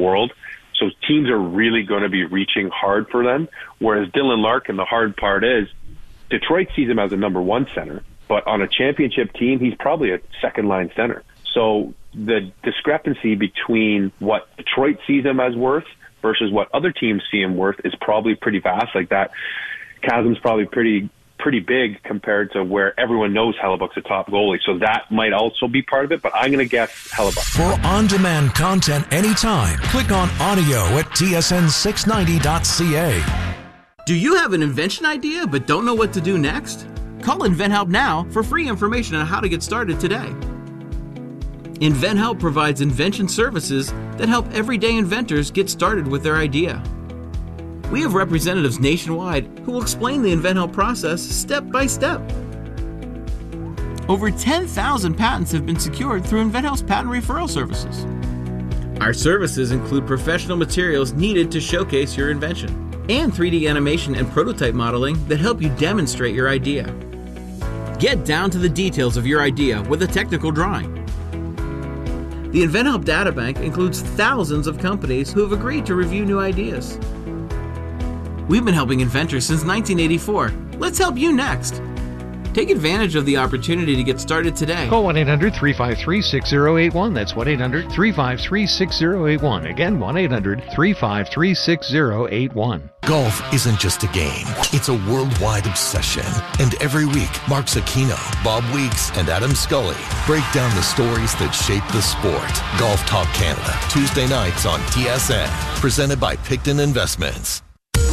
world. So teams are really going to be reaching hard for them. Whereas Dylan Larkin, the hard part is Detroit sees him as a number one center, but on a championship team, he's probably a second-line center. So the discrepancy between what Detroit sees him as worth versus what other teams see him worth is probably pretty vast. Like that chasm's probably pretty big compared to where everyone knows Hellebuck's a top goalie. So that might also be part of it, but I'm going to guess Hellebuck. For on-demand content anytime, click on audio at tsn690.ca. Do you have an invention idea but don't know what to do next? Call InventHelp now for free information on how to get started today. InventHelp provides invention services that help everyday inventors get started with their idea. We have representatives nationwide who will explain the InventHelp process step by step. Over 10,000 patents have been secured through InventHelp's patent referral services. Our services include professional materials needed to showcase your invention and 3D animation and prototype modeling that help you demonstrate your idea. Get down to the details of your idea with a technical drawing. The InventHelp Databank includes thousands of companies who have agreed to review new ideas. We've been helping inventors since 1984. Let's help you next. Take advantage of the opportunity to get started today. Call 1-800-353-6081. That's 1-800-353-6081. Again, 1-800-353-6081. Golf isn't just a game. It's a worldwide obsession. And every week, Mark Zucchino, Bob Weeks, and Adam Scully break down the stories that shape the sport. Golf Talk Canada, Tuesday nights on TSN. Presented by Picton Investments.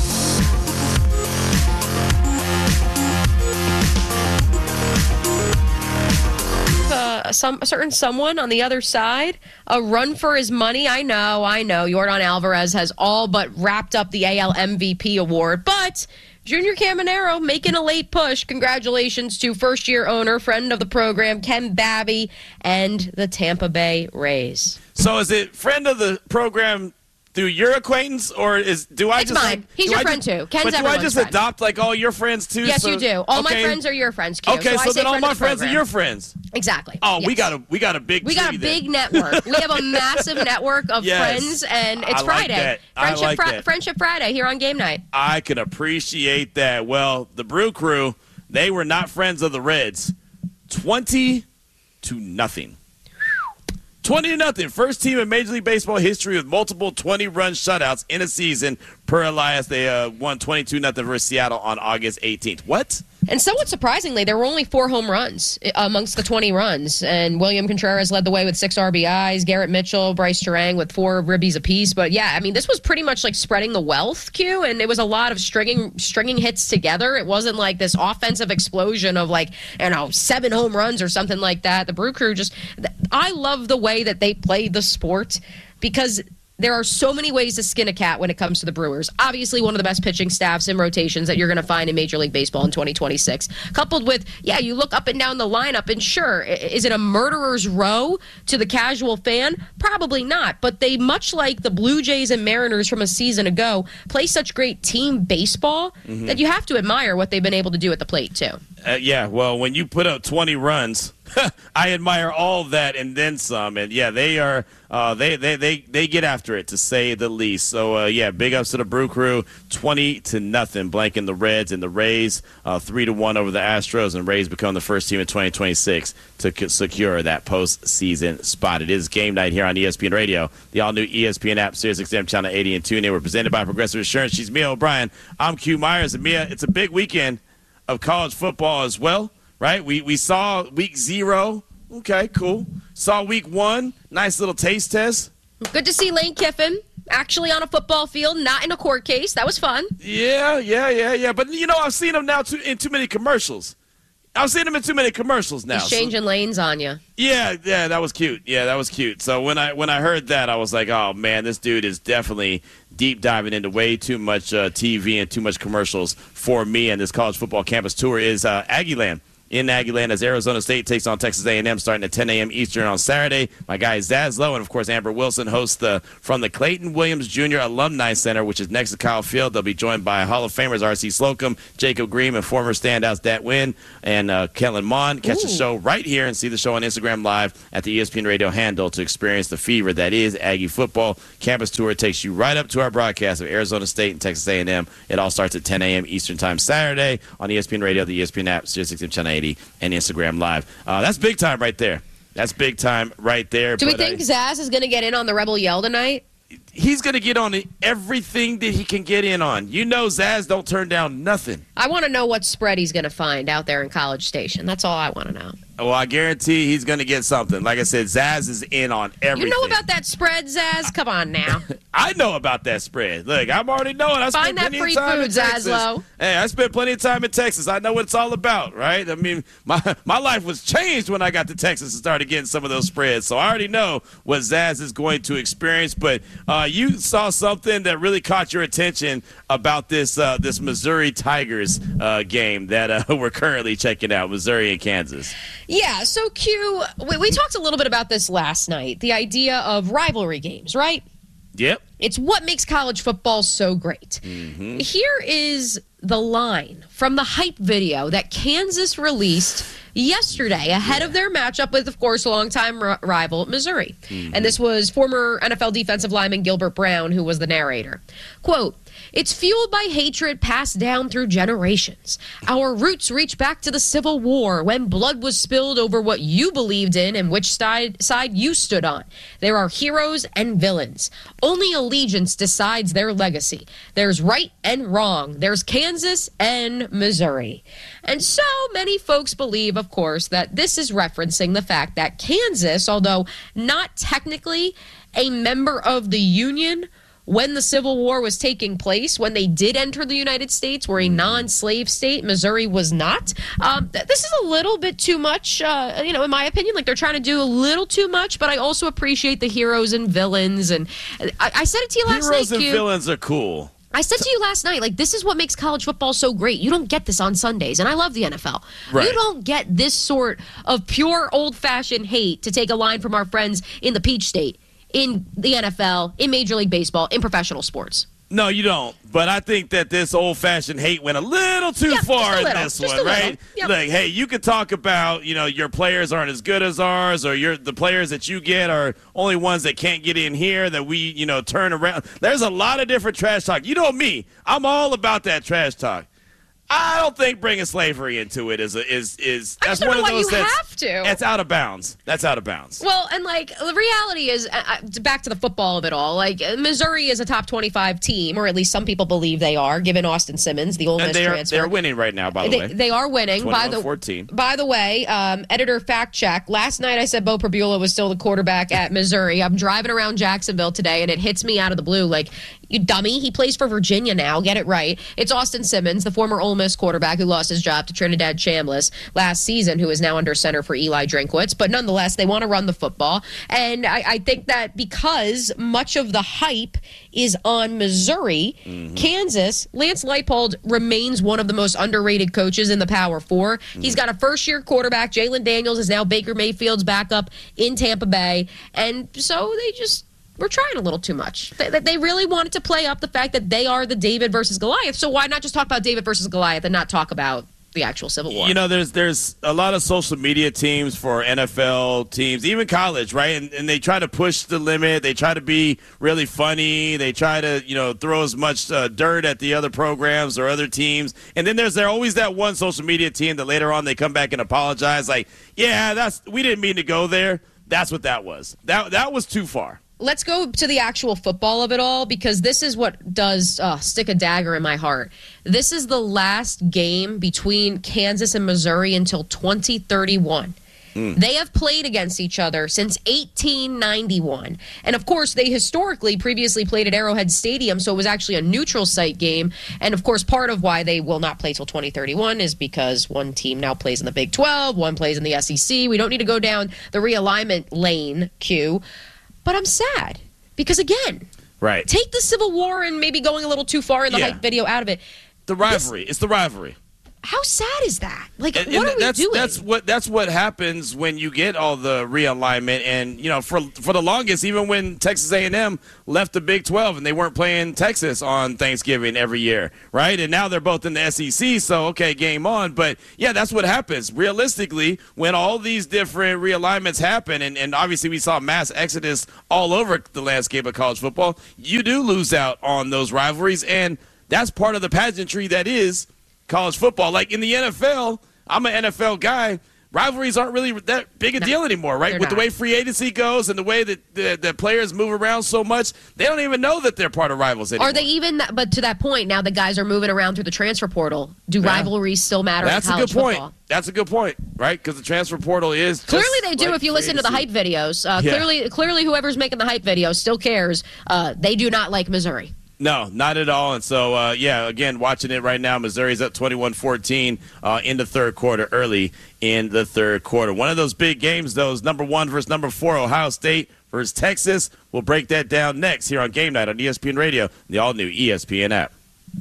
A certain someone on the other side, a run for his money. I know. Yordan Alvarez has all but wrapped up the AL MVP award, but Junior Caminero making a late push. Congratulations to first-year owner, friend of the program, Ken Babby, and the Tampa Bay Rays. So is it friend of the program through your acquaintance, or do I it's just mine? He's your friend too. Ken's but do I just friend. adopt like all your friends too? Yes, so, you do. All my okay. friends are your friends, Q. Okay, so then all my friends are your friends. Exactly. Oh, yes. we got a big network. We have a massive network of friends, and it's Friday. Friendship Friday here on Game Night. I can appreciate that. Well, the Brew Crew, they were not friends of the Reds. 20-0. 20-0. First team in Major League Baseball history with multiple 20-run shutouts in a season. Per Elias, they won 22-0 versus Seattle on August 18th. What? And somewhat surprisingly, there were only 4 home runs amongst the 20 runs. And William Contreras led the way with 6 RBIs. Garrett Mitchell, Bryce Terang with 4 ribbies apiece. But, yeah, I mean, this was pretty much like spreading the wealth, Q. And it was a lot of stringing hits together. It wasn't like this offensive explosion of 7 home runs or something like that. The Brew Crew I love the way that they play the sport because there are so many ways to skin a cat when it comes to the Brewers. Obviously, one of the best pitching staffs and rotations that you're going to find in Major League Baseball in 2026. Coupled with, you look up and down the lineup, and sure, is it a murderer's row to the casual fan? Probably not. But they, much like the Blue Jays and Mariners from a season ago, play such great team baseball that you have to admire what they've been able to do at the plate, too. Well, when you put up 20 runs, I admire all of that and then some. And they are they get after it, to say the least. So big ups to the Brew Crew, 20-0, blanking the Reds, and the Rays 3-1 over the Astros, and Rays become the first team in 2026 to secure that postseason spot. It is Game Night here on ESPN Radio, the all new ESPN app, SiriusXM channel 80 and TuneIn. We're presented by Progressive Insurance. She's Mia O'Brien. I'm Q Myers, and Mia, it's a big weekend of college football as well, right? We saw week 0. Okay, cool. Saw week 1. Nice little taste test. Good to see Lane Kiffin actually on a football field, not in a court case. That was fun. Yeah. But, I've seen him now in too many commercials. I've seen him in too many commercials now. He's changing lanes on you. Yeah, that was cute. So when I heard that, I was like, oh, man, this dude is definitely deep diving into way too much TV and too much commercials for me. And this college football campus tour is Aggieland in Aggieland as Arizona State takes on Texas A&M starting at 10 a.m. Eastern on Saturday. My guy Zaslow and, of course, Amber Wilson host from the Clayton Williams Jr. Alumni Center, which is next to Kyle Field. They'll be joined by Hall of Famers R.C. Slocum, Jacob Green, and former standouts Dat Wynn and Kellen Mond. Catch the show right here and see the show on Instagram Live at the ESPN Radio handle to experience the fever that is Aggie football. Campus tour takes you right up to our broadcast of Arizona State and Texas A&M. It all starts at 10 a.m. Eastern Time Saturday on ESPN Radio, the ESPN app, SiriusXM Channel 80, and Instagram Live. That's big time right there. That's big time right there. Do we think Zaz is going to get in on the Rebel Yell tonight? He's going to get on everything that he can get in on. You know Zaz don't turn down nothing. I want to know what spread he's going to find out there in College Station. That's all I want to know. Well, I guarantee he's going to get something. Like I said, Zaz is in on everything. You know about that spread, Zaz? Come on now. I know about that spread. Look, I'm already knowing. I Find that free food, Zaslow. Hey, I spent plenty of time in Texas. I know what it's all about, right? I mean, my life was changed when I got to Texas and started getting some of those spreads. So I already know what Zaz is going to experience. But you saw something that really caught your attention about this Missouri Tigers game that we're currently checking out, Missouri and Kansas. Yeah, so Q, we talked a little bit about this last night, the idea of rivalry games, right? Yep. It's what makes college football so great. Mm-hmm. Here is the line from the hype video that Kansas released yesterday ahead of their matchup with, of course, longtime rival Missouri. Mm-hmm. And this was former NFL defensive lineman Gilbert Brown, who was the narrator. Quote, "It's fueled by hatred passed down through generations. Our roots reach back to the Civil War when blood was spilled over what you believed in and which side you stood on. There are heroes and villains. Only allegiance decides their legacy. There's right and wrong. There's Kansas and Missouri." And so many folks believe, of course, that this is referencing the fact that Kansas, although not technically a member of the Union, when the Civil War was taking place, when they did enter the United States, were a non-slave state. Missouri was not. This is a little bit too much, in my opinion. Like, they're trying to do a little too much, but I also appreciate the heroes and villains. And I said it to you last night, Heroes and villains are cool. I said to you last night, like, this is what makes college football so great. You don't get this on Sundays, and I love the NFL. Right. You don't get this sort of pure old-fashioned hate, to take a line from our friends in the Peach State, in the NFL, in Major League Baseball, in professional sports. No, you don't. But I think that this old-fashioned hate went a little too far in this one, right? Yep. Like, hey, you could talk about, your players aren't as good as ours, or the players that you get are only ones that can't get in here, that we, turn around. There's a lot of different trash talk. You know me. I'm all about that trash talk. I don't think bringing slavery into it is that's one of those that's out of bounds. That's out of bounds. Well, and the reality is, back to the football of it all. Like, Missouri is a top 25 team, or at least some people believe they are, given Austin Simmons, the Ole Miss transfer. They're winning right now, by the way. They are winning. 21-14. By the way, editor fact check. Last night I said Bo Prabula was still the quarterback at Missouri. I'm driving around Jacksonville today, and it hits me out of the blue. Like, you dummy, he plays for Virginia now. Get it right. It's Austin Simmons, the former Ole Miss quarterback who lost his job to Trinidad Chambliss last season, who is now under center for Eli Drinkwitz. But nonetheless, they want to run the football. And I think that because much of the hype is on Missouri, Kansas, Lance Leipold remains one of the most underrated coaches in the Power Four. He's got a first-year quarterback. Jalen Daniels is now Baker Mayfield's backup in Tampa Bay. And so we're trying a little too much. They really wanted to play up the fact that they are the David versus Goliath. So why not just talk about David versus Goliath and not talk about the actual Civil War? There's a lot of social media teams for NFL teams, even college, right? And they try to push the limit. They try to be really funny. They try to, throw as much dirt at the other programs or other teams. And then there's always that one social media team that later on they come back and apologize. Like, yeah, we didn't mean to go there. That's what that was. That was too far. Let's go to the actual football of it all, because this is what does stick a dagger in my heart. This is the last game between Kansas and Missouri until 2031. They have played against each other since 1891. And, of course, they previously played at Arrowhead Stadium, so it was actually a neutral site game. And, of course, part of why they will not play till 2031 is because one team now plays in the Big 12, one plays in the SEC. We don't need to go down the realignment lane, Q. But I'm sad because, again, right, take the Civil War and maybe going a little too far in the hype video out of it. The rivalry. It's the rivalry. How sad is that? Like, And what are we doing? That's what happens when you get all the realignment. And for the longest, even when Texas A&M left the Big 12 and they weren't playing Texas on Thanksgiving every year, right? And now they're both in the SEC, so okay, game on. But yeah, that's what happens realistically when all these different realignments happen. And obviously, we saw mass exodus all over the landscape of college football. You do lose out on those rivalries, and that's part of the pageantry that is college football. Like in the NFL, I'm an NFL guy. Rivalries aren't really that big a deal anymore, right? With the way free agency goes and the way that the players move around so much, they don't even know that they're part of rivals anymore. Are they even? But to that point, now the guys are moving around through the transfer portal. Do rivalries still matter in college football? That's a good point, right? Because the transfer portal is clearly they do. If you listen to the hype videos, clearly whoever's making the hype videos still cares. They do not like Missouri. No, not at all. And so, again, watching it right now, Missouri's up 21-14 in the third quarter, early in the third quarter. One of those big games, though, is number 1 versus number 4, Ohio State versus Texas. We'll break that down next here on Game Night on ESPN Radio, the all-new ESPN app.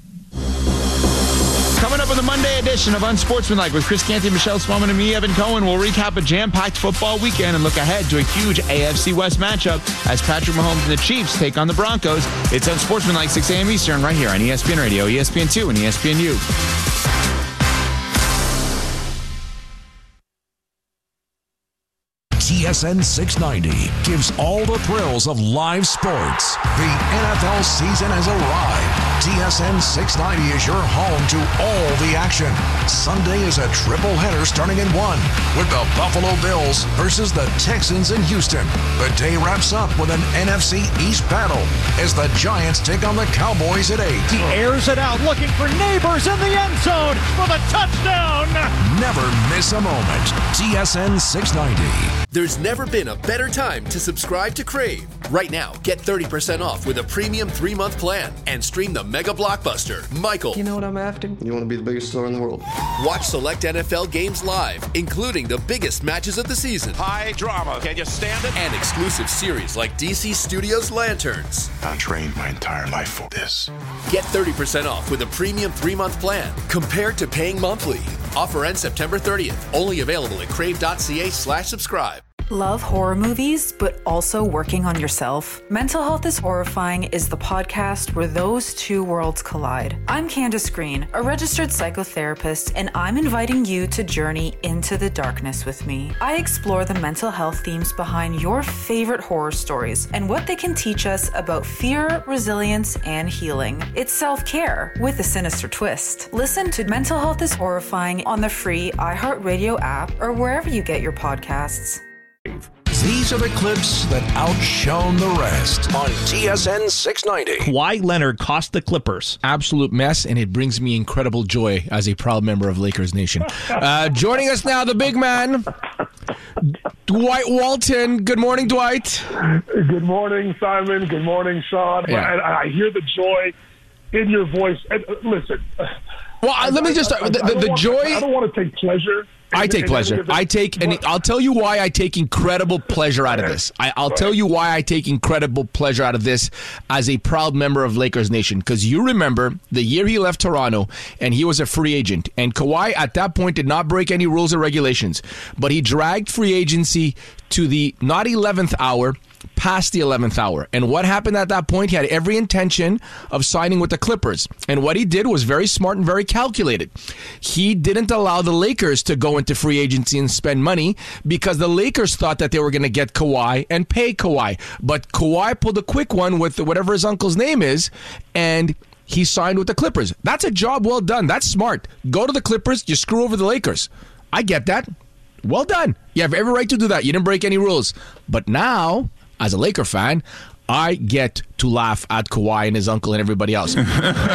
Coming up with a Monday edition of Unsportsmanlike with Chris Canty, Michelle Spellman, and me, Evan Cohen. We'll recap a jam-packed football weekend and look ahead to a huge AFC West matchup as Patrick Mahomes and the Chiefs take on the Broncos. It's Unsportsmanlike, 6 a.m. Eastern, right here on ESPN Radio, ESPN2, and ESPNU. TSN 690 gives all the thrills of live sports. The NFL season has arrived. TSN 690 is your home to all the action. Sunday is a triple header starting at 1 with the Buffalo Bills versus the Texans in Houston. The day wraps up with an NFC East battle as the Giants take on the Cowboys at 8. He airs it out looking for Neighbors in the end zone for the touchdown. Never miss a moment. TSN 690. There's never been a better time to subscribe to Crave. Right now, get 30% off with a premium 3-month plan and stream the mega blockbuster, Michael. You know what I'm after? You want to be the biggest star in the world. Watch select NFL games live, including the biggest matches of the season. High drama. Can you stand it? And exclusive series like DC Studios' Lanterns. I trained my entire life for this. Get 30% off with a premium 3-month plan compared to paying monthly. Offer ends September 30th. Only available at crave.ca/subscribe. Love horror movies, but also working on yourself? Mental Health is Horrifying is the podcast where those two worlds collide. I'm Candace Green, a registered psychotherapist, and I'm inviting you to journey into the darkness with me. I explore the mental health themes behind your favorite horror stories and what they can teach us about fear, resilience, and healing. It's self-care with a sinister twist. Listen to Mental Health is Horrifying on the free iHeartRadio app or wherever you get your podcasts. These are the clips that outshone the rest on TSN 690. Kawhi Leonard cost the Clippers. Absolute mess, and it brings me incredible joy as a proud member of Lakers Nation. Joining us now, the big man, Dwight Walton. Good morning, Dwight. Good morning, Simon. Good morning, Sean. Yeah. I hear the joy in your voice. And listen. Well, let me just start. The joy. I don't want to take pleasure. I take pleasure. And I'll tell you why I take incredible pleasure out of this. I'll tell you why I take incredible pleasure out of this as a proud member of Lakers Nation. Because you remember the year he left Toronto and he was a free agent. And Kawhi at that point did not break any rules or regulations. But he dragged free agency to the not 11th hour, past the 11th hour. And what happened at that point? He had every intention of signing with the Clippers. And what he did was very smart and very calculated. He didn't allow the Lakers to go into free agency and spend money because the Lakers thought that they were going to get Kawhi and pay Kawhi. But Kawhi pulled a quick one with whatever his uncle's name is, and he signed with the Clippers. That's a job well done. That's smart. Go to the Clippers, you screw over the Lakers. I get that. Well done. You have every right to do that. You didn't break any rules. But now, as a Laker fan, I get to laugh at Kawhi and his uncle and everybody else. For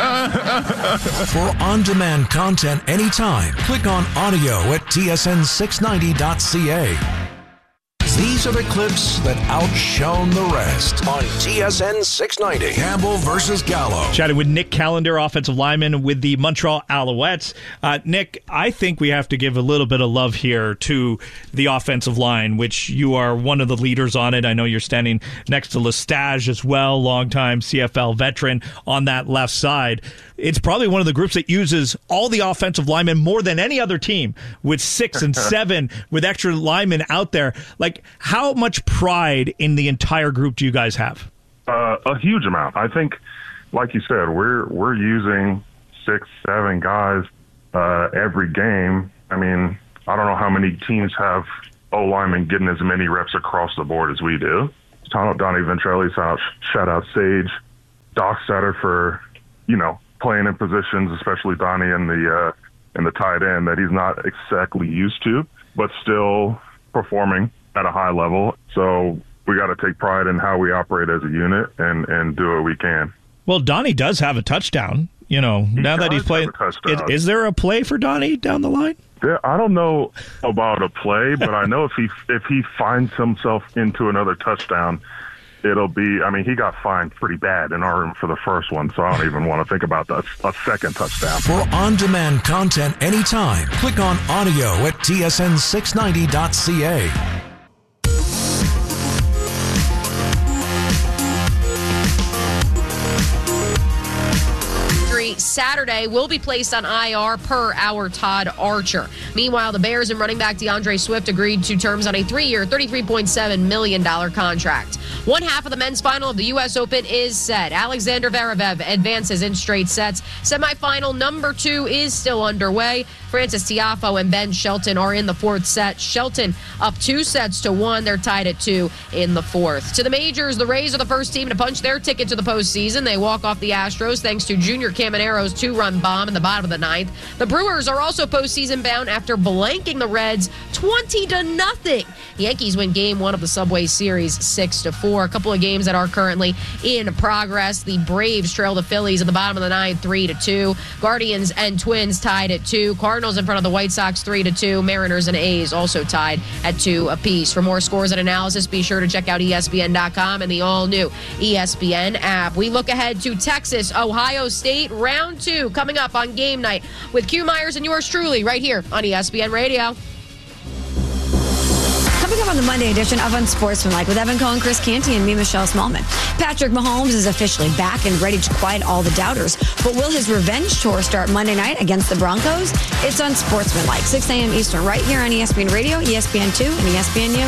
on-demand content anytime, click on audio at tsn690.ca. These are the clips that outshone the rest on TSN 690. Campbell versus Gallo. Chatting with Nick Callender, offensive lineman with the Montreal Alouettes. Nick, I think we have to give a little bit of love here to the offensive line, which you are one of the leaders on it. I know you're standing next to Lestage as well, longtime CFL veteran on that left side. It's probably one of the groups that uses all the offensive linemen more than any other team, with 6 and 7 with extra linemen out there. Like, how much pride in the entire group do you guys have? A huge amount. I think, like you said, we're using 6, 7 guys every game. I mean, I don't know how many teams have O linemen getting as many reps across the board as we do. Donnie Ventrelli's out. Shout out Sage. Doc Sutter for, playing in positions, especially Donnie in the tight end, that he's not exactly used to, but still performing at a high level. So we got to take pride in how we operate as a unit and do what we can. Well, Donnie does have a touchdown. Now that he's playing, is there a play for Donnie down the line? Yeah, I don't know about a play, but I know if he finds himself into another touchdown, it'll be, he got fined pretty bad in our room for the first one, so I don't even want to think about a second touchdown. For on-demand content anytime, click on audio at tsn690.ca. Saturday will be placed on IR per our Todd Archer. Meanwhile, the Bears and running back DeAndre Swift agreed to terms on a 3-year, $33.7 million contract. One half of the men's final of the U.S. Open is set. Alexander Zverev advances in straight sets. Semifinal number 2 is still underway. Francis Tiafoe and Ben Shelton are in the 4th set. Shelton up 2-1. They're tied at 2 in the 4th. To the majors, the Rays are the first team to punch their ticket to the postseason. They walk off the Astros thanks to Junior Camanero's 2-run bomb in the bottom of the 9th. The Brewers are also postseason bound after blanking the Reds 20-0. Yankees win Game 1 of the Subway Series 6-4. A couple of games that are currently in progress. The Braves trail the Phillies at the bottom of the 9th 3-2. Guardians and Twins tied at 2. Cardinals in front of the White Sox 3-2. Mariners and A's also tied at 2 apiece. For more scores and analysis, be sure to check out ESPN.com and the all-new ESPN app. We look ahead to Texas, Ohio State, round 2, coming up on game night with Q Myers and yours truly right here on ESPN Radio. Coming up on the Monday edition of Unsportsmanlike with Evan Cohen, Chris Canty, and me, Michelle Smallman. Patrick Mahomes is officially back and ready to quiet all the doubters. But will his revenge tour start Monday night against the Broncos? It's Unsportsmanlike, 6 a.m. Eastern, right here on ESPN Radio, ESPN2, and ESPNU.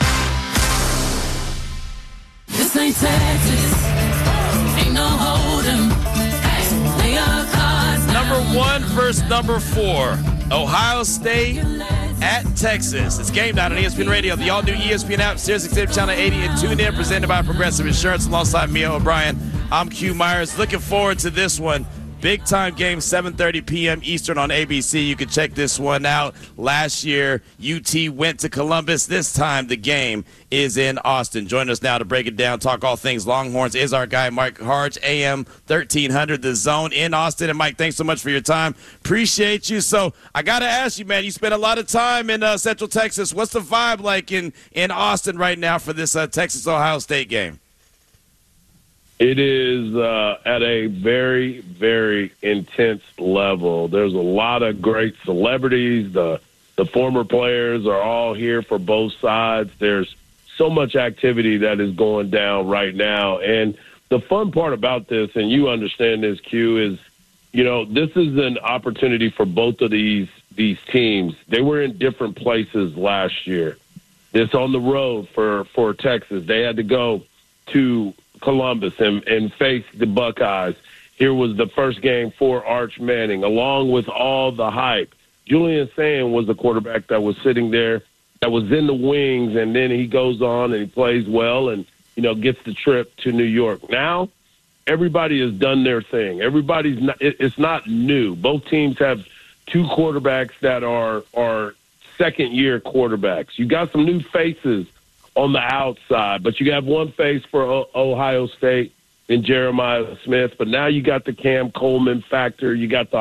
This ain't Texas. Ain't no hold'em. Hey, lay your cards down. Number 1 versus number 4. Ohio State at Texas. It's game night on ESPN Radio, the all-new ESPN app, SiriusXM Channel 80, and tune in, presented by Progressive Insurance, alongside Mia O'Brien. I'm Q Myers. Looking forward to this one. Big-time game, 7:30 p.m. Eastern on ABC. You can check this one out. Last year, UT went to Columbus. This time, the game is in Austin. Join us now to break it down, talk all things Longhorns, is our guy, Mike Harge, AM 1300, The Zone in Austin. And, Mike, thanks so much for your time. Appreciate you. So, I got to ask you, man, you spent a lot of time in Central Texas. What's the vibe like in Austin right now for this Texas-Ohio State game? It is at a very, very intense level. There's a lot of great celebrities. The former players are all here for both sides. There's so much activity that is going down right now. And the fun part about this, and you understand this, Q, is, this is an opportunity for both of these teams. They were in different places last year. This on the road for Texas. They had to go to Columbus and face the Buckeyes. Here was the first game for Arch Manning, along with all the hype. Julian Sand was the quarterback that was sitting there, that was in the wings, and then he goes on and he plays well and, gets the trip to New York. Now, everybody has done their thing. It's not new. Both teams have 2 quarterbacks that are second-year quarterbacks. You got some new faces on the outside, but you have one face for Ohio State in Jeremiah Smith, but now you got the Cam Coleman factor. You got the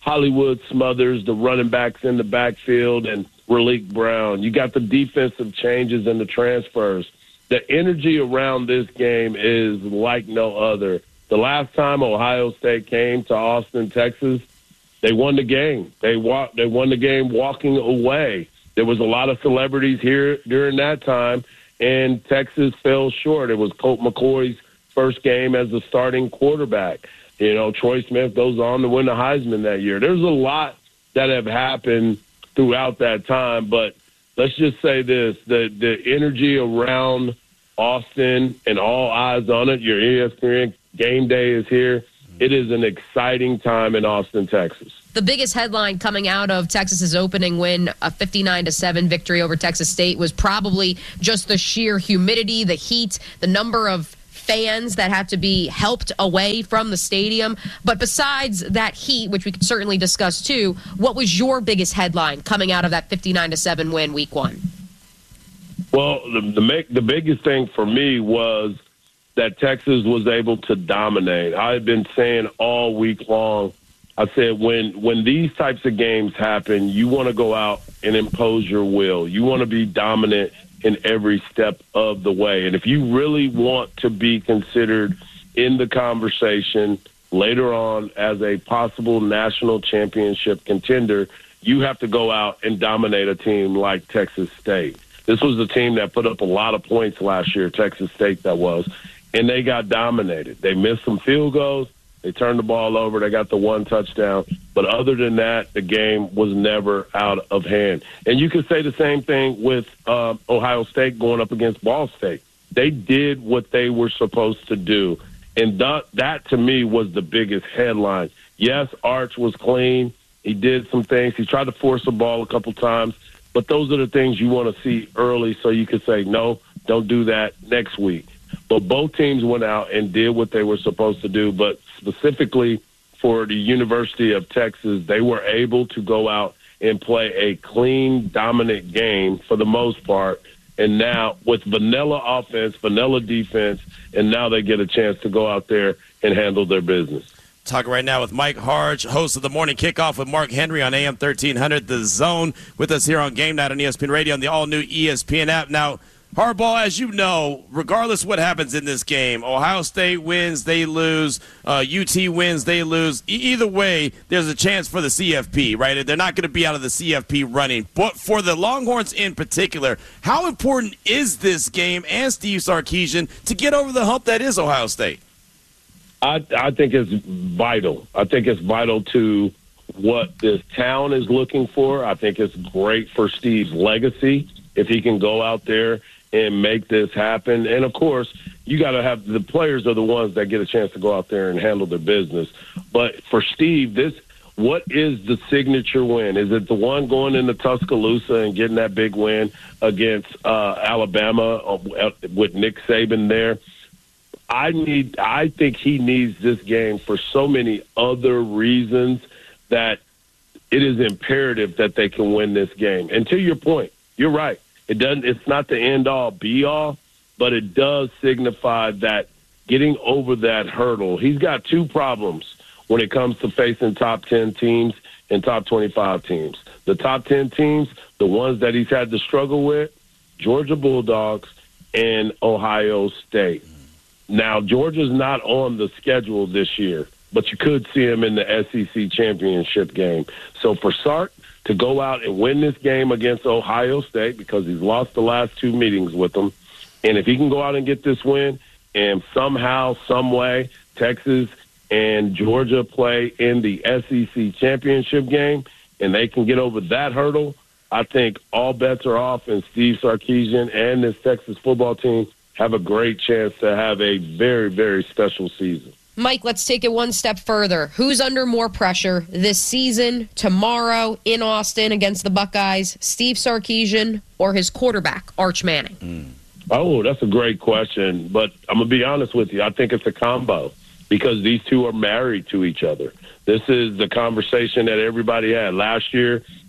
Hollywood Smothers, the running backs in the backfield, and Raleek Brown. You got the defensive changes and the transfers. The energy around this game is like no other. The last time Ohio State came to Austin, Texas, they won the game. They won the game walking away. There was a lot of celebrities here during that time, and Texas fell short. It was Colt McCoy's first game as the starting quarterback. Troy Smith goes on to win the Heisman that year. There's a lot that have happened throughout that time, but let's just say this, the energy around Austin and all eyes on it, your ESPN game day is here. It is an exciting time in Austin, Texas. The biggest headline coming out of Texas's opening win, a 59-7 victory over Texas State, was probably just the sheer humidity, the heat, the number of fans that had to be helped away from the stadium. But besides that heat, which we could certainly discuss too, what was your biggest headline coming out of that 59-7 win week one? Well, the biggest thing for me was that Texas was able to dominate. I had been saying all week long, I said when these types of games happen, you want to go out and impose your will. You want to be dominant in every step of the way. And if you really want to be considered in the conversation later on as a possible national championship contender, you have to go out and dominate a team like Texas State. This was a team that put up a lot of points last year, Texas State that was, and they got dominated. They missed some field goals. They turned the ball over. They got the one touchdown. But other than that, the game was never out of hand. And you could say the same thing with Ohio State going up against Ball State. They did what they were supposed to do. And that to me, was the biggest headline. Yes, Arch was clean. He did some things. He tried to force the ball a couple times. But those are the things you want to see early so you could say, no, don't do that next week. But both teams went out and did what they were supposed to do. But specifically for the University of Texas, they were able to go out and play a clean, dominant game for the most part. And now with vanilla offense, vanilla defense, and now they get a chance to go out there and handle their business. Talking right now with Mike Harge, host of the Morning Kickoff with Mark Henry on AM 1300, The Zone, with us here on Game Night on ESPN Radio on the all-new ESPN app. Now, Harbaugh, as you know, regardless what happens in this game, Ohio State wins, they lose, UT wins, they lose. Either way, there's a chance for the CFP, right? They're not going to be out of the CFP running. But for the Longhorns in particular, how important is this game and Steve Sarkisian to get over the hump that is Ohio State? I think it's vital. I think it's vital to what this town is looking for. I think it's great for Steve's legacy if he can go out there and make this happen. And, of course, you got to have the players are the ones that get a chance to go out there and handle their business. But for Steve, what is the signature win? Is it the one going into Tuscaloosa and getting that big win against Alabama with Nick Saban there? I think he needs this game for so many other reasons that it is imperative that they can win this game. And to your point, you're right. It's not the end all be all, but it does signify that getting over that hurdle. He's got two problems when it comes to facing top 10 teams and top 25 teams. The top 10 teams, the ones that he's had to struggle with, Georgia Bulldogs and Ohio State. Now, Georgia's not on the schedule this year, but you could see him in the SEC championship game. So for Sark to go out and win this game against Ohio State, because he's lost the last two meetings with them, and if he can go out and get this win and somehow, some way, Texas and Georgia play in the SEC championship game and they can get over that hurdle, I think all bets are off, and Steve Sarkisian and this Texas football team have a great chance to have a very, very special season. Mike, let's take it one step further. Who's under more pressure this season, tomorrow, in Austin against the Buckeyes, Steve Sarkisian or his quarterback, Arch Manning? Oh, that's a great question. But I'm going to be honest with you. I think it's a combo because these two are married to each other. This is the conversation that everybody had. Last year,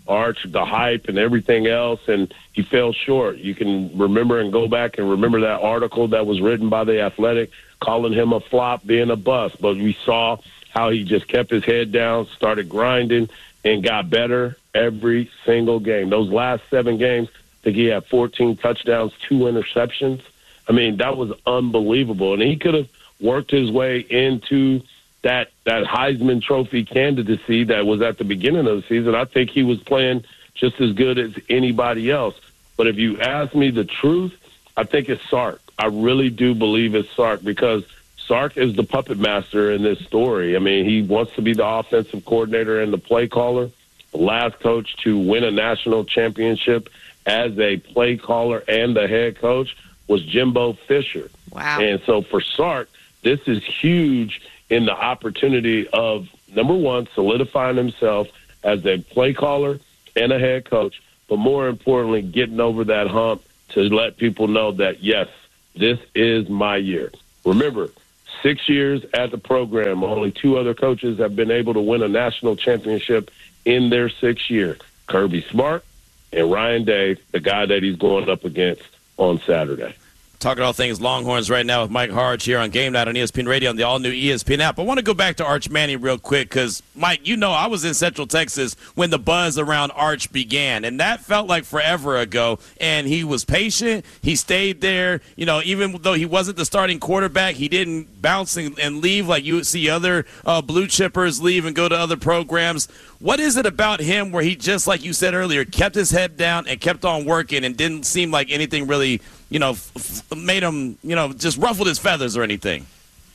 Arch, the hype and everything else, and he fell short. You can remember and go back and remember that article that was written by The Athletic calling him a flop, being a bust. But we saw how he just kept his head down, started grinding, and got better every single game. Those last 7 games, I think he had 14 touchdowns, 2 interceptions. I mean, that was unbelievable. And he could have worked his way into that Heisman Trophy candidacy that was at the beginning of the season. I think he was playing just as good as anybody else. But if you ask me the truth, I think it's Sark. I really do believe it's Sark because Sark is the puppet master in this story. I mean, he wants to be the offensive coordinator and the play caller. The last coach to win a national championship as a play caller and the head coach was Jimbo Fisher. Wow. And so for Sark, this is huge in the opportunity of, number one, solidifying himself as a play caller and a head coach, but more importantly, getting over that hump to let people know that, yes, this is my year. Remember, 6 years at the program, only 2 other coaches have been able to win a national championship in their 6th year, Kirby Smart and Ryan Day, the guy that he's going up against on Saturday. Talking all things Longhorns right now with Mike Harge here on Game Night on ESPN Radio and the all-new ESPN app. I want to go back to Arch Manning real quick because, Mike, you know I was in Central Texas when the buzz around Arch began, and that felt like forever ago, and he was patient. He stayed there. You know, even though he wasn't the starting quarterback, he didn't bounce and leave like you would see other blue chippers leave and go to other programs. What is it about him where he just, like you said earlier, kept his head down and kept on working and didn't seem like anything really, you know, made him, you know, just ruffled his feathers or anything?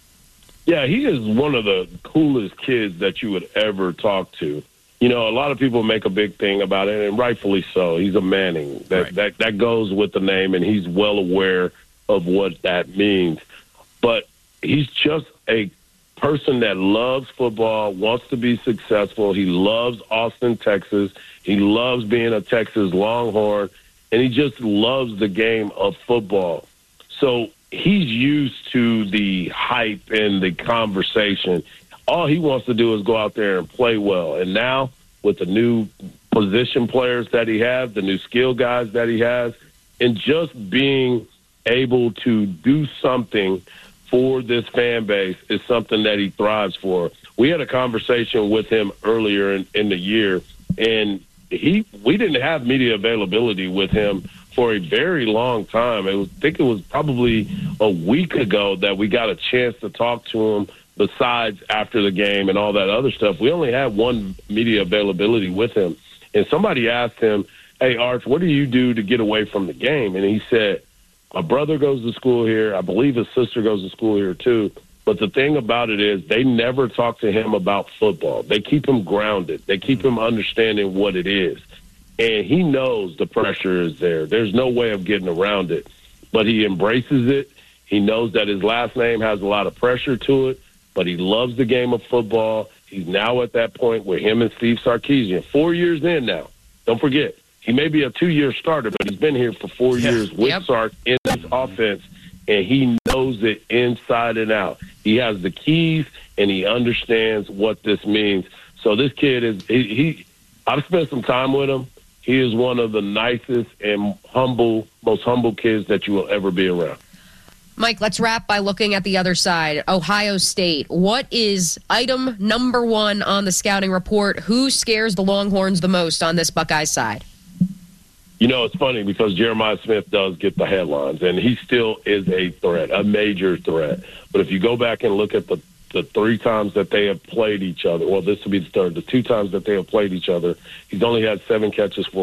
Yeah, he is one of the coolest kids that you would ever talk to. You know, a lot of people make a big thing about it, and rightfully so. He's a Manning. That goes with the name, and he's well aware of what that means. But he's just a person that loves football, wants to be successful. He loves Austin, Texas. He loves being a Texas Longhorn, and he just loves the game of football. So he's used to the hype and the conversation. All he wants to do is go out there and play well. And now with the new position players that he has, the new skill guys that he has, and just being able to do something for this fan base is something that he thrives for. We had a conversation with him earlier in the year, and we didn't have media availability with him for a very long time. I think it was probably a week ago that we got a chance to talk to him besides after the game and all that other stuff. We only had one media availability with him. And somebody asked him, hey, Arch, what do you do to get away from the game? And he said, my brother goes to school here. I believe his sister goes to school here too. But the thing about it is they never talk to him about football. They keep him grounded. They keep him understanding what it is. And he knows the pressure is there. There's no way of getting around it. But he embraces it. He knows that his last name has a lot of pressure to it, but he loves the game of football. He's now at that point where him and Steve Sarkisian, 4 years in now. Don't forget, he may be a 2-year starter, but he's been here for 4 years with Sark in this offense, and he knows it inside and out. He has the keys, and he understands what this means. So this kid is I've spent some time with him. He is one of the nicest and most humble kids that you will ever be around. Mike, let's wrap by looking at the other side. Ohio State. What is item number 1 on the scouting report? Who scares the Longhorns the most on this Buckeyes side? You know, it's funny because Jeremiah Smith does get the headlines, and he still is a threat, a major threat. But if you go back and look at the 3 times that they have played each other, well, this will be the third, the 2 times that they have played each other, he's only had 7 catches for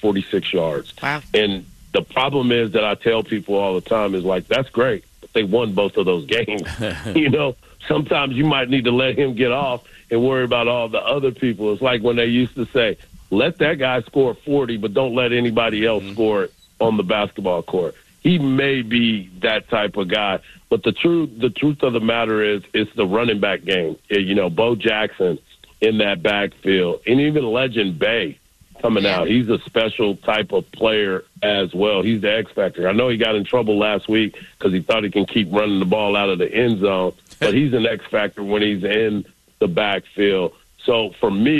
46 yards. Wow. And the problem is that I tell people all the time is like, that's great, but they won both of those games. You know, sometimes you might need to let him get off and worry about all the other people. It's like when they used to say, let that guy score 40, but don't let anybody else score it on the basketball court. He may be that type of guy, but the truth of the matter is it's the running back game. You know, Bo Jackson in that backfield, and even Legend Bay coming out. He's a special type of player as well. He's the X factor. I know he got in trouble last week because he thought he can keep running the ball out of the end zone, but he's an X factor when he's in the backfield. So for me,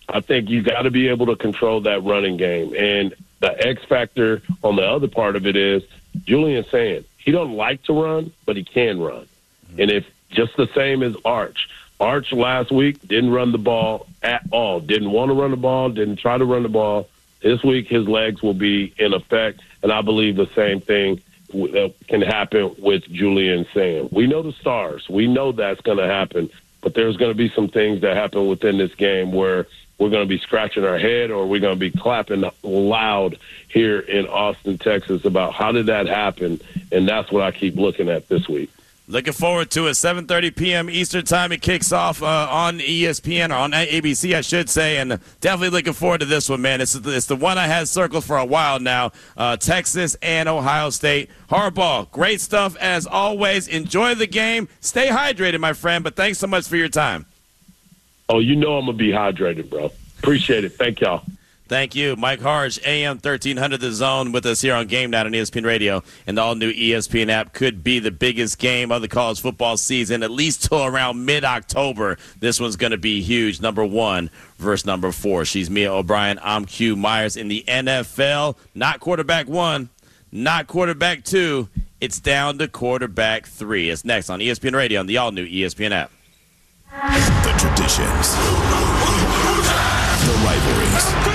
I think you got to be able to control that running game. And the X factor on the other part of it is Julian saying he don't like to run, but he can run. And if just the same as Arch. Arch last week didn't run the ball at all, didn't want to run the ball, didn't try to run the ball. This week his legs will be in effect, and I believe the same thing can happen with Julian Sam. We know the stars. We know that's going to happen, but there's going to be some things that happen within this game where we're going to be scratching our head or we're going to be clapping loud here in Austin, Texas about how did that happen, and that's what I keep looking at this week. Looking forward to it. 7:30 p.m. Eastern Time. It kicks off on ESPN, or on ABC, I should say, and definitely looking forward to this one, man. It's the one I had circled for a while now, Texas and Ohio State. Harbaugh, great stuff as always. Enjoy the game. Stay hydrated, my friend, but thanks so much for your time. Oh, you know I'm going to be hydrated, bro. Appreciate it. Thank y'all. Thank you. Mike Harge, AM 1300 The Zone, with us here on Game Night on ESPN Radio. And the all-new ESPN app could be the biggest game of the college football season, at least till around mid-October. This one's going to be huge. Number 1 versus number 4. She's Mia O'Brien. I'm Q Myers. In the NFL, not quarterback 1, not quarterback 2. It's down to quarterback 3. It's next on ESPN Radio on the all-new ESPN app. The traditions, the rivalries,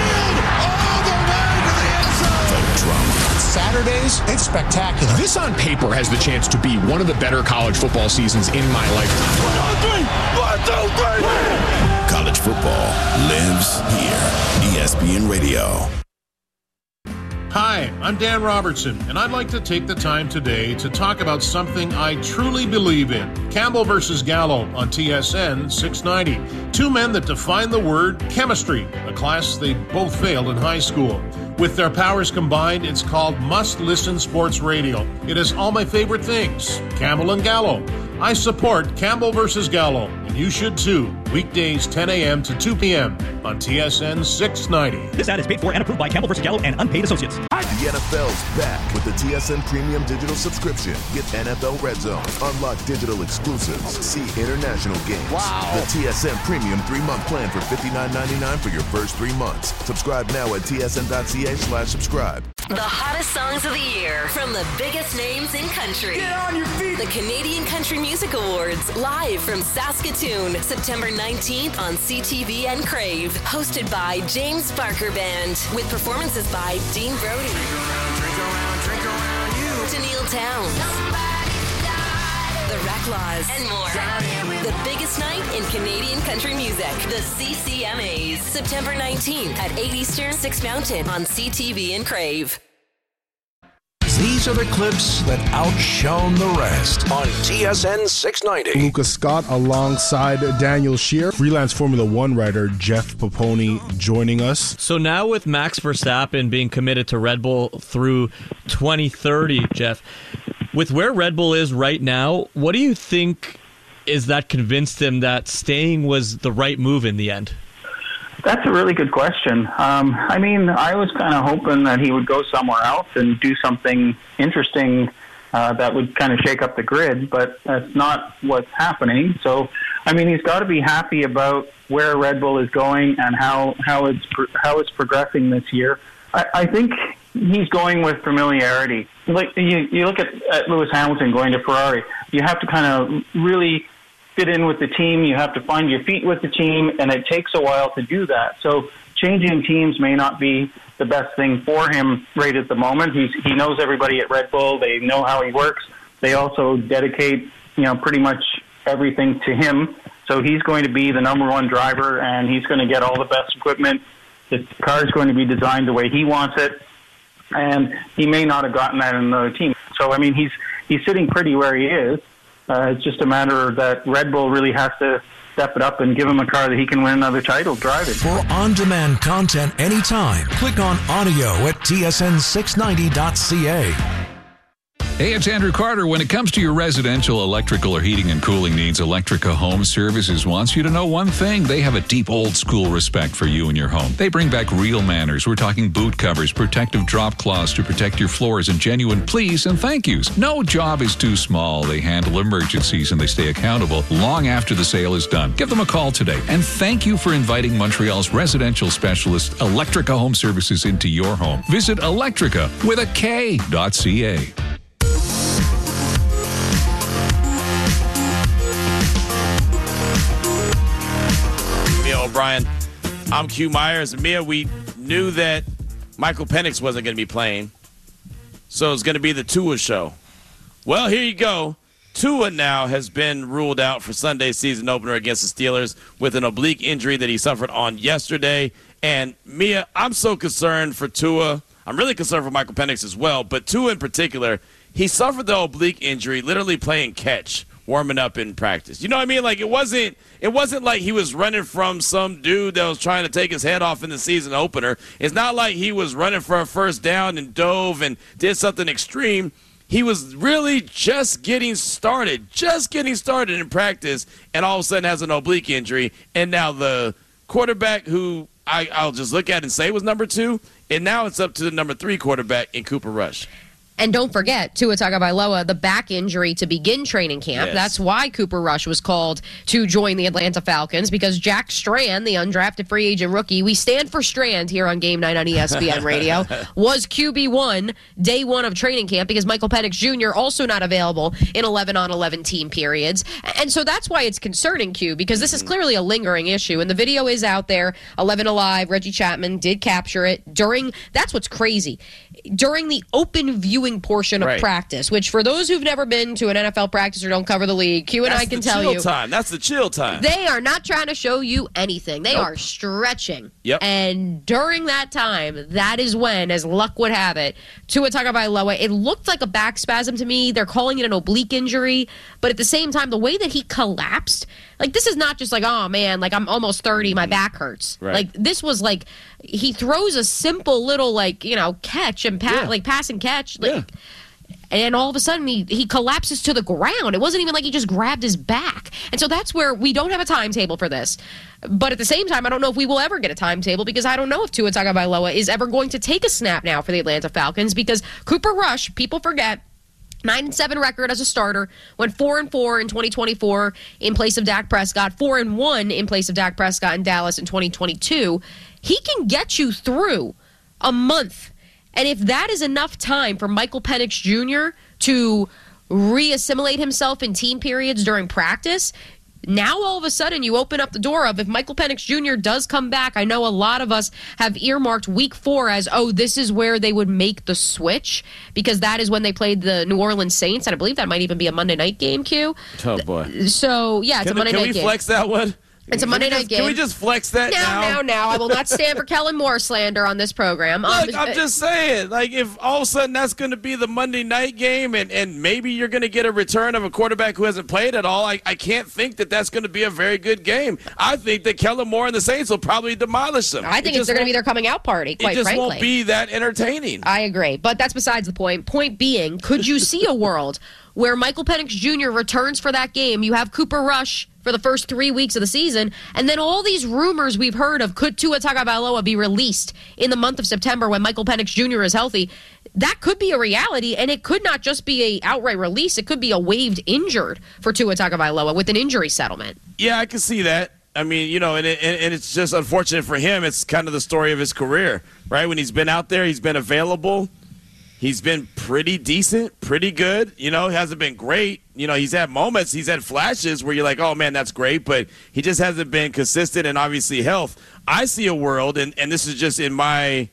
the drama. Saturdays, it's spectacular. This on paper has the chance to be one of the better college football seasons in my lifetime. 1, 2, 3. College football lives here. ESPN Radio. Hi, I'm Dan Robertson, and I'd like to take the time today to talk about something I truly believe in. Campbell versus Gallo on TSN 690. Two men that define the word chemistry, a class they both failed in high school. With their powers combined, it's called Must Listen Sports Radio. It has all my favorite things. Campbell and Gallo. I support Campbell versus Gallo, and you should too. Weekdays 10 a.m. to 2 p.m. on TSN 690. This ad is paid for and approved by Campbell versus Gallo and Unpaid Associates. The NFL's back with the TSN Premium Digital subscription. Get NFL Red Zone, unlock digital exclusives, see international games. Wow. The TSN Premium 3-month plan for $59.99 for your first 3 months. Subscribe now at tsn.ca/subscribe. The hottest songs of the year from the biggest names in country. Get on your feet. The Canadian Country Music Awards, live from Saskatoon, September 19th on CTV and Crave. Hosted by James Barker Band, with performances by Dean Brody, Drink around you. Daniil Towns, the Racklaws, and more. The biggest night in Canadian country music. The CCMAs. September 19th at 8 Eastern, 6 Mountain on CTV and Crave. These are the clips that outshone the rest on TSN 690. Lucas Scott alongside Daniel Scheer. Freelance Formula One rider Jeff Poponi joining us. So now with Max Verstappen being committed to Red Bull through 2030, Jeff, with where Red Bull is right now, what do you think is that convinced him that staying was the right move in the end? That's a really good question. I mean, I was kind of hoping that he would go somewhere else and do something interesting that would kind of shake up the grid, but that's not what's happening. So, I mean, he's got to be happy about where Red Bull is going and how it's progressing this year. I think he's going with familiarity. Like you look at Lewis Hamilton going to Ferrari, you have to kind of really fit in with the team. You have to find your feet with the team, and it takes a while to do that. So changing teams may not be the best thing for him right at the moment. He knows everybody at Red Bull. They know how he works. They also dedicate, pretty much everything to him. So he's going to be the number one driver, and he's going to get all the best equipment. The car is going to be designed the way he wants it, and he may not have gotten that in another team. So, I mean, he's sitting pretty where he is. It's just a matter that Red Bull really has to step it up and give him a car that he can win another title driving. For on-demand content anytime, click on audio at tsn690.ca. Hey, it's Andrew Carter. When it comes to your residential electrical or heating and cooling needs, Electrica Home Services wants you to know one thing. They have a deep old-school respect for you and your home. They bring back real manners. We're talking boot covers, protective drop cloths to protect your floors, and genuine please and thank yous. No job is too small. They handle emergencies, and they stay accountable long after the sale is done. Give them a call today. And thank you for inviting Montreal's residential specialist, Electrica Home Services, into your home. Visit Electrica with a K.ca. O'Brien. I'm Q Myers. Mia, we knew that Michael Penix wasn't going to be playing, so it's going to be the Tua show. Well, here you go. Tua now has been ruled out for Sunday's season opener against the Steelers with an oblique injury that he suffered on yesterday. And, Mia, I'm so concerned for Tua. I'm really concerned for Michael Penix as well, but Tua in particular, he suffered the oblique injury literally playing catch, warming up in practice. You know what I mean? Like, it wasn't like he was running from some dude that was trying to take his head off in the season opener. It's not like he was running for a first down and dove and did something extreme. He was really just getting started in practice, and all of a sudden has an oblique injury. And now the quarterback who I'll just look at and say was number 2, and now it's up to the number 3 quarterback in Cooper Rush. And don't forget, Tua Tagovailoa, the back injury to begin training camp. Yes. That's why Cooper Rush was called to join the Atlanta Falcons, because Jack Strand, the undrafted free agent rookie, we stand for Strand here on Game Night on ESPN Radio, was QB1 day 1 of training camp because Michael Penix Jr. also not available in 11-on-11 team periods. And so that's why it's concerning, Q, because this is clearly a lingering issue. And the video is out there. 11 Alive, Reggie Chapman did capture it that's what's crazy. During the open viewing portion of practice, which for those who've never been to an NFL practice or don't cover the league, Q and I can tell you. That's the chill time. They are not trying to show you anything. They are stretching. Yep. And during that time, that is when, as luck would have it, Tua Tagovailoa, it looked like a back spasm to me. They're calling it an oblique injury. But at the same time, the way that he collapsed, like, this is not just like, oh, man, like, I'm almost 30, my back hurts. Right. Like, this was like, he throws a simple little, like, catch and pass and catch. Like, and all of a sudden, he collapses to the ground. It wasn't even like he just grabbed his back. And so that's where we don't have a timetable for this. But at the same time, I don't know if we will ever get a timetable, because I don't know if Tua Tagovailoa is ever going to take a snap now for the Atlanta Falcons, because Cooper Rush, people forget, 9-7 record as a starter, went 4-4 in 2024 in place of Dak Prescott, 4-1 in place of Dak Prescott in Dallas in 2022. He can get you through a month. And if that is enough time for Michael Penix Jr. to re-assimilate himself in team periods during practice, now all of a sudden you open up the door of, if Michael Penix Jr. does come back, I know a lot of us have earmarked week 4 as, this is where they would make the switch, because that is when they played the New Orleans Saints, and I believe that might even be a Monday night game, Q. Oh, boy. So, yeah, it's a Monday night game. Can we flex that one? It's a Monday night game. Can we just flex that now? I will not stand for Kellen Moore slander on this program. Look, I'm just saying, like, if all of a sudden that's going to be the Monday night game, and maybe you're going to get a return of a quarterback who hasn't played at all, I can't think that that's going to be a very good game. I think that Kellen Moore and the Saints will probably demolish them. I think it's going to be their coming out party, quite frankly. It just won't be that entertaining. I agree, but that's besides the point. Point being, could you see a world where Michael Penix Jr. returns for that game? You have Cooper Rush for the first 3 weeks of the season, and then all these rumors we've heard of, could Tua Tagovailoa be released in the month of September when Michael Penix Jr. is healthy? That could be a reality, and it could not just be a outright release. It could be a waived injured for Tua Tagovailoa with an injury settlement. Yeah, I can see that. I mean, and it's just unfortunate for him. It's kind of the story of his career, right? When he's been out there, he's been available. He's been pretty decent, pretty good. He hasn't been great. He's had moments, he's had flashes where you're like, oh, man, that's great. But he just hasn't been consistent, and obviously health. I see a world, and this is just in my,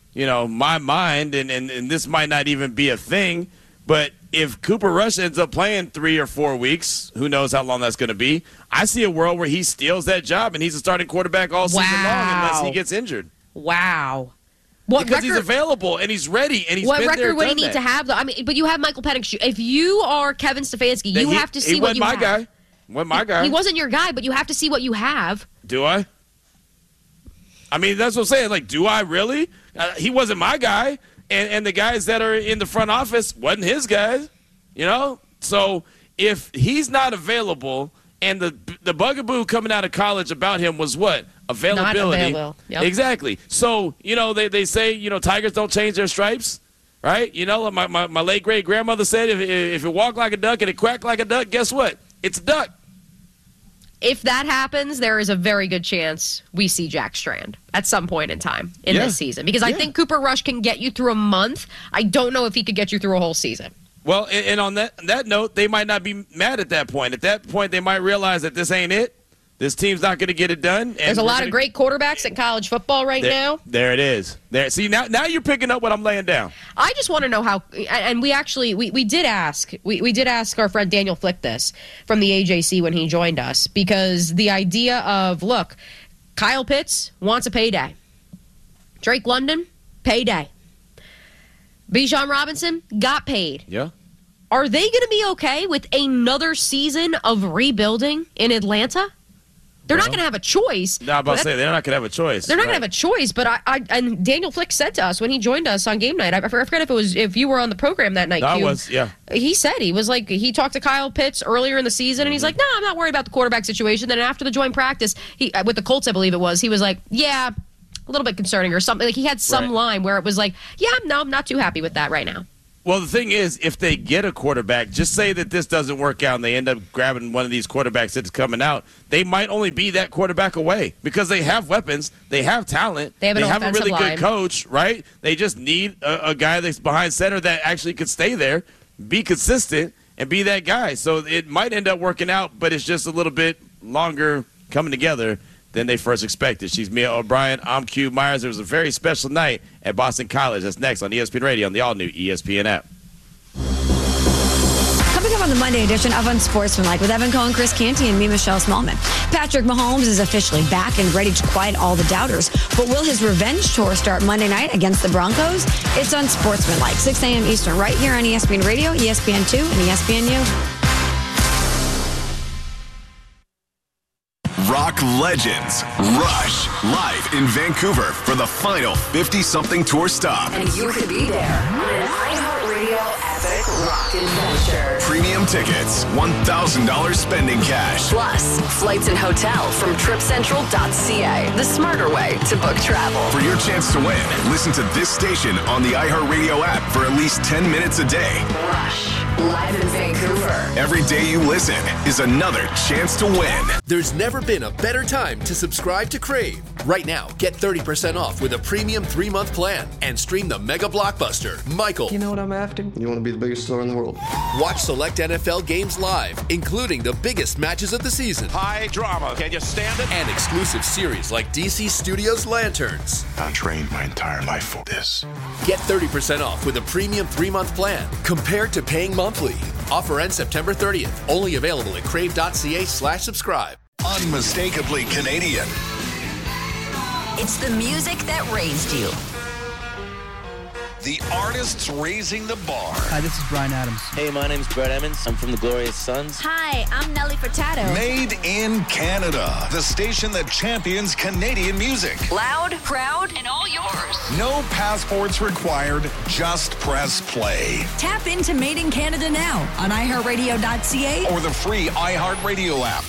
my mind, and this might not even be a thing. But if Cooper Rush ends up playing 3 or 4 weeks, who knows how long that's going to be, I see a world where he steals that job, and he's a starting quarterback all season long unless he gets injured. Wow. Because he's available and he's ready and he's been there. What record would he need that. to have, though? I mean, but you have Michael Penix. If you are Kevin Stefanski, you have to see what you have. He wasn't my guy. He wasn't your guy, but you have to see what you have. Do I? I mean, that's what I'm saying. Like, do I really? He wasn't my guy, and the guys that are in the front office wasn't his guys. You know? So if he's not available, and the bugaboo coming out of college about him was what? Availability. Not available. Yep. Exactly. So, they say, tigers don't change their stripes, right? My late great grandmother said if it walked like a duck and it quacked like a duck, guess what? It's a duck. If that happens, there is a very good chance we see Jack Strand at some point in time in this season. Because I think Cooper Rush can get you through a month. I don't know if he could get you through a whole season. Well, and on that note, they might not be mad at that point. At that point, they might realize that this ain't it. This team's not going to get it done. And there's a lot of great quarterbacks in college football right now. There it is. There. See, now you're picking up what I'm laying down. I just want to know how, and we actually, we did ask our friend Daniel Flick this from the AJC when he joined us, because the idea of, look, Kyle Pitts wants a payday. Drake London, payday. Bijan Robinson got paid. Yeah. Are they going to be okay with another season of rebuilding in Atlanta? They're not going to have a choice. No, I'm about to say, they're not going to have a choice. They're not going to have a choice, but and Daniel Flick said to us when he joined us on game night, I forget if you were on the program that night. I was, yeah. He said he talked to Kyle Pitts earlier in the season, and he's like, no, I'm not worried about the quarterback situation. Then after the joint practice, with the Colts, I believe it was, he was like, yeah, a little bit concerning or something. Like he had some line where it was like, yeah, no, I'm not too happy with that right now. Well, the thing is, if they get a quarterback, just say that this doesn't work out and they end up grabbing one of these quarterbacks that's coming out, they might only be that quarterback away because they have weapons, they have talent, they have a really good coach, right? They just need a guy that's behind center that actually could stay there, be consistent, and be that guy. So it might end up working out, but it's just a little bit longer coming together than they first expected. She's Mia O'Brien. I'm Q Myers. It was a very special night at Boston College. That's next on ESPN Radio on the all-new ESPN app. Coming up on the Monday edition of Unsportsmanlike with Evan Cohen, Chris Canty, and me, Michelle Smallman. Patrick Mahomes is officially back and ready to quiet all the doubters. But will his revenge tour start Monday night against the Broncos? It's Unsportsmanlike, 6 a.m. Eastern, right here on ESPN Radio, ESPN2, and ESPNU. Rock legends Rush live in Vancouver for the final 50-something tour stop. And you could be there on an iHeartRadio epic rock adventure. Premium tickets, $1,000 spending cash. Plus, flights and hotel from TripCentral.ca, the smarter way to book travel. For your chance to win, listen to this station on the iHeartRadio app for at least 10 minutes a day. Rush, live in Vancouver. Every day you listen is another chance to win. There's never been a better time to subscribe to Crave. Right now, get 30% off with a premium 3-month plan and stream the mega blockbuster, Michael. You know what I'm after? You want to be the biggest star in the world. Watch select NFL games live, including the biggest matches of the season. High drama. Can you stand it? And exclusive series like DC Studios Lanterns. I trained my entire life for this. Get 30% off with a premium 3-month plan compared to paying monthly. Offer ends September 30th. Only available at crave.ca/subscribe. Unmistakably Canadian. It's the music that raised you. The artists raising the bar. Hi, this is Bryan Adams. Hey, my name's Brett Emmons. I'm from the Glorious Sons. Hi, I'm Nelly Furtado. Made in Canada. The station that champions Canadian music. Loud, proud, and all yours. No passports required. Just press play. Tap into Made in Canada now on iHeartRadio.ca or the free iHeartRadio app.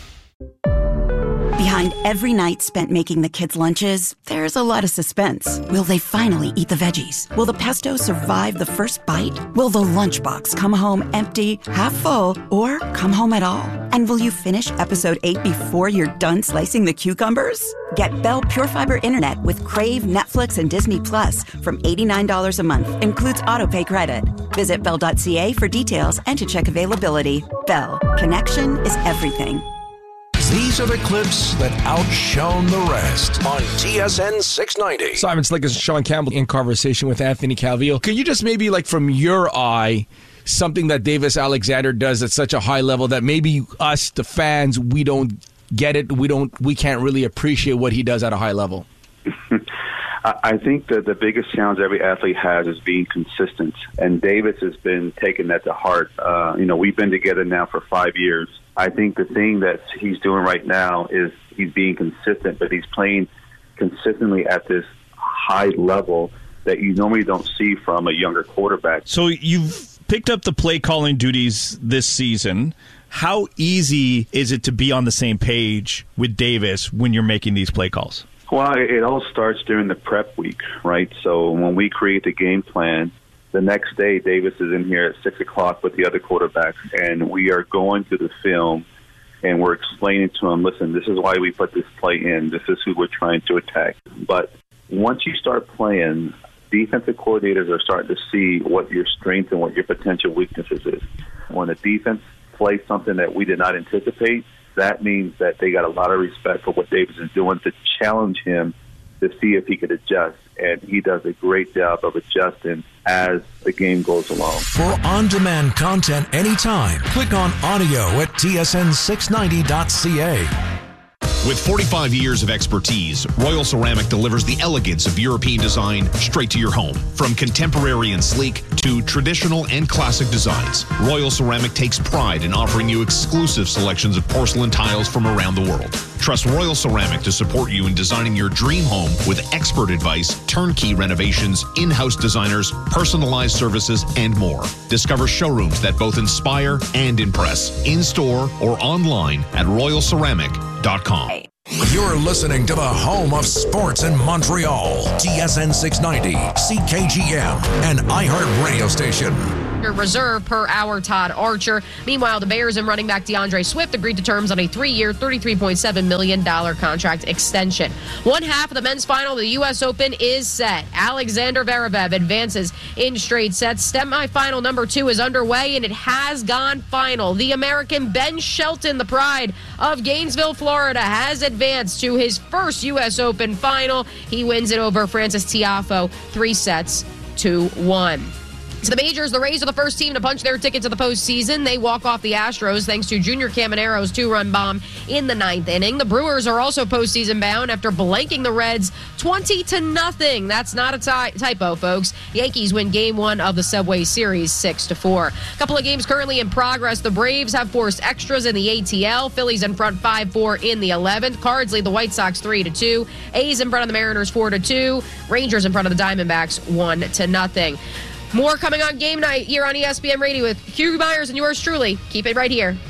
Behind every night spent making the kids' lunches, there's a lot of suspense. Will they finally eat the veggies? Will the pesto survive the first bite? Will the lunchbox come home empty, half full, or come home at all? And will you finish episode 8 before you're done slicing the cucumbers? Get Bell Pure Fiber Internet with Crave, Netflix, and Disney Plus from $89 a month. Includes autopay credit. Visit Bell.ca for details and to check availability. Bell. Connection is everything. These are the clips that outshone the rest on TSN 690. Simon Slick is Sean Campbell in conversation with Anthony Calvillo. Can you just maybe, like, from your eye, something that Davis Alexander does at such a high level that maybe us, the fans, we don't get it, we can't really appreciate what he does at a high level? I think that the biggest challenge every athlete has is being consistent, and Davis has been taking that to heart. We've been together now for 5 years. I think the thing that he's doing right now is he's being consistent, but he's playing consistently at this high level that you normally don't see from a younger quarterback. So you've picked up the play calling duties this season. How easy is it to be on the same page with Davis when you're making these play calls? Well, it all starts during the prep week, right? So when we create the game plan, the next day Davis is in here at 6 o'clock with the other quarterbacks, and we are going through the film, and we're explaining to him, listen, this is why we put this play in. This is who we're trying to attack. But once you start playing, defensive coordinators are starting to see what your strength and what your potential weaknesses is. When a defense plays something that we did not anticipate, that means that they got a lot of respect for what Davis is doing to challenge him to see if he could adjust. And he does a great job of adjusting as the game goes along. For on-demand content anytime, click on audio at tsn690.ca. With 45 years of expertise, Royal Ceramic delivers the elegance of European design straight to your home. From contemporary and sleek to traditional and classic designs, Royal Ceramic takes pride in offering you exclusive selections of porcelain tiles from around the world. Trust Royal Ceramic to support you in designing your dream home with expert advice, turnkey renovations, in-house designers, personalized services, and more. Discover showrooms that both inspire and impress, in-store or online at royalceramic.com. You're listening to the home of sports in Montreal. TSN 690, CKGM, and iHeart Radio Station. Reserve per hour Todd Archer. Meanwhile, the Bears and running back DeAndre Swift agreed to terms on a 3-year, $33.7 million contract extension. One half of the men's final of the U.S. Open is set. Alexander Zverev advances in straight sets. Semifinal number 2 is underway, and it has gone final. The American Ben Shelton, the pride of Gainesville, Florida, has advanced to his first U.S. Open final. He wins it over Francis Tiafoe 3-1. So the majors, the Rays are the first team to punch their ticket to the postseason. They walk off the Astros thanks to Junior Camanero's 2-run bomb in the 9th inning. The Brewers are also postseason bound after blanking the Reds 20-0. That's not a typo, folks. Yankees win Game 1 of the Subway Series 6-4. A couple of games currently in progress. The Braves have forced extras in the ATL. Phillies in front 5-4 in the 11th. Cards lead the White Sox 3-2. A's in front of the Mariners 4-2. Rangers in front of the Diamondbacks 1-0. More coming on game night here on ESPN Radio with Hugh Myers and yours truly. Keep it right here.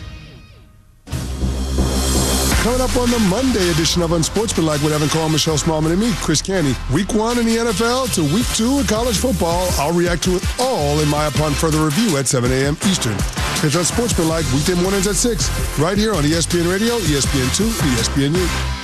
Coming up on the Monday edition of Unsportsmanlike with Evan Cole, Michelle Smallman, and me, Chris Canty. Week 1 in the NFL to Week 2 in college football. I'll react to it all in my upon further review at 7 a.m. Eastern. It's Unsportsmanlike, weekday mornings at 6, right here on ESPN Radio, ESPN2, ESPNU.